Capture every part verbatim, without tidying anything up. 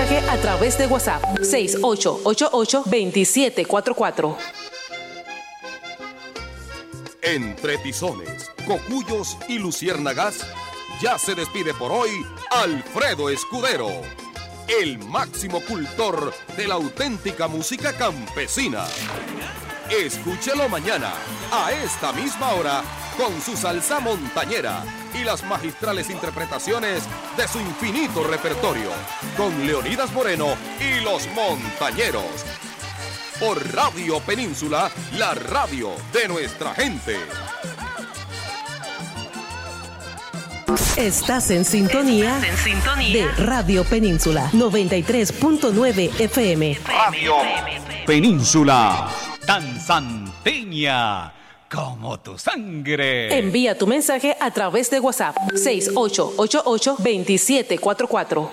mensaje a través de WhatsApp seis ocho ocho ocho, dos siete cuatro cuatro. Entre tizones, cocuyos y luciérnagas, ya se despide por hoy Alfredo Escudero, el máximo cultor de la auténtica música campesina. Escúchelo mañana, a esta misma hora, con su salsa montañera y las magistrales interpretaciones de su infinito repertorio, con Leonidas Moreno y los Montañeros. Por Radio Península, la radio de nuestra gente. Estás en sintonía, Estás en sintonía de Radio Península noventa y tres punto nueve F M. Radio Península, tan santeña como tu sangre. Envía tu mensaje a través de WhatsApp seis ocho ocho ocho, dos siete cuatro cuatro.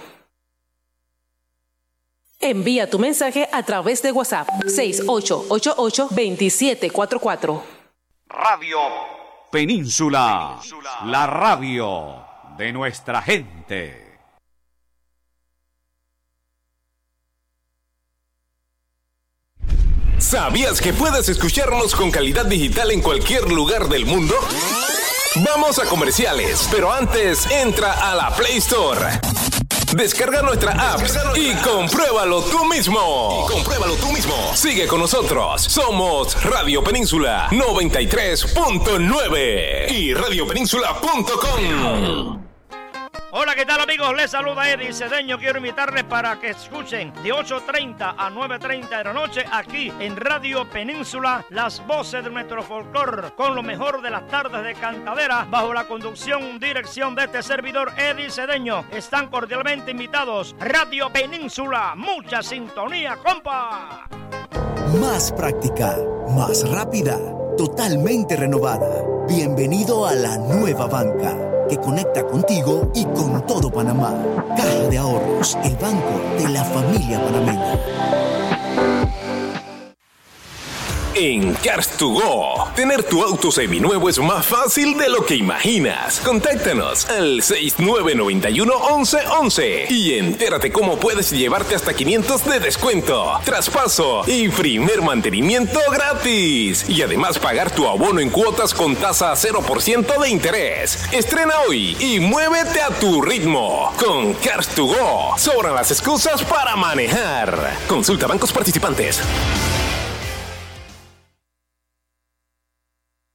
Envía tu mensaje a través de WhatsApp seis ocho ocho ocho, dos siete cuatro cuatro. Radio Península, Península, la radio de nuestra gente. ¿Sabías que puedes escucharnos con calidad digital en cualquier lugar del mundo? Vamos a comerciales, pero antes entra a la Play Store. Descarga nuestra app y compruébalo tú mismo. Y compruébalo tú mismo. Sigue con nosotros. Somos Radio Península noventa y tres punto nueve y radio península punto com. Hola, ¿qué tal, amigos? Les saluda Eddie Cedeño. Quiero invitarles para que escuchen de ocho treinta a nueve treinta de la noche aquí en Radio Península las voces de nuestro folclor con lo mejor de las tardes de cantadera bajo la conducción, dirección de este servidor Eddie Cedeño. Están cordialmente invitados. Radio Península, mucha sintonía, compa. Más práctica, más rápida, totalmente renovada. Bienvenido a la nueva banca que conecta contigo y con todo Panamá. Caja de Ahorros, el banco de la familia panameña. En Cars to Go, tener tu auto seminuevo es más fácil de lo que imaginas. Contáctanos al seis nueve nueve uno, once once y entérate cómo puedes llevarte hasta quinientos de descuento, traspaso y primer mantenimiento gratis. Y además pagar tu abono en cuotas con tasa cero por ciento de interés. Estrena hoy y muévete a tu ritmo. Con Cars to Go, sobran las excusas para manejar. Consulta bancos participantes.